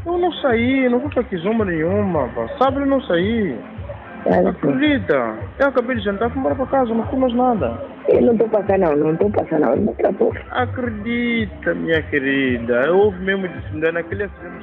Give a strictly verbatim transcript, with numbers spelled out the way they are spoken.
Eu não saí, não fui para Kizomba nenhuma, pá. Sábado eu não saí. Claro, sim. Acredita? Eu acabei de jantar, fui embora para casa, não fui mais nada. Eu não estou passando, não, não estou passando, não. Não estou. Acredita, minha querida. Eu ouvi mesmo de naquele acidente.